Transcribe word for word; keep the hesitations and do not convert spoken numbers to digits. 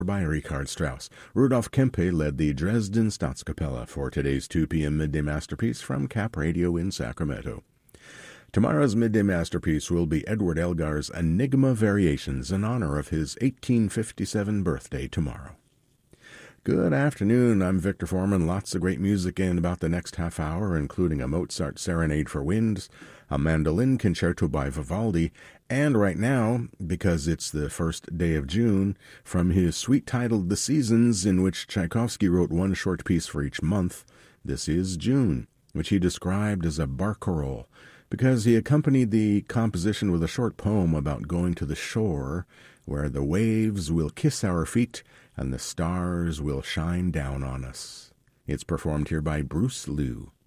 by Richard Strauss. Rudolf Kempe led the Dresden Staatskapelle for today's two p.m. Midday Masterpiece from Cap Radio in Sacramento. Tomorrow's Midday Masterpiece will be Edward Elgar's Enigma Variations in honor of his eighteen fifty-seven birthday tomorrow. Good afternoon, I'm Victor Foreman. Lots of great music in about the next half hour, including a Mozart Serenade for Winds, a mandolin concerto by Vivaldi, and right now, because it's the first day of June, from his suite titled The Seasons, in which Tchaikovsky wrote one short piece for each month, this is June, which he described as a barcarolle, because he accompanied the composition with a short poem about going to the shore, where the waves will kiss our feet and the stars will shine down on us. It's performed here by Bruce Liu.